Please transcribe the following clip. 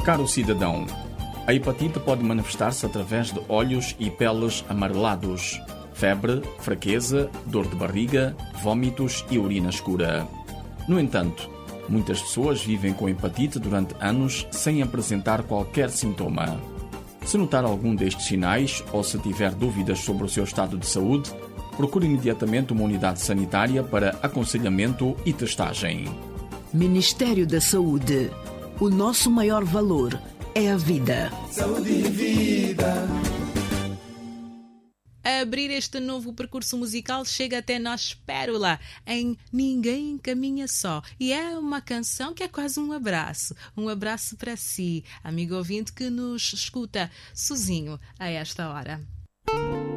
Caro cidadão, a hepatite pode manifestar-se através de olhos e peles amarelados, febre, fraqueza, dor de barriga, vômitos e urina escura. No entanto, muitas pessoas vivem com hepatite durante anos sem apresentar qualquer sintoma. Se notar algum destes sinais ou se tiver dúvidas sobre o seu estado de saúde, procure imediatamente uma unidade sanitária para aconselhamento e testagem. Ministério da Saúde. O nosso maior valor é a vida. Saúde e vida. A abrir este novo percurso musical chega até nós Pérola, em Ninguém Caminha Só. E é uma canção que é quase um abraço para si, amigo ouvinte que nos escuta sozinho a esta hora.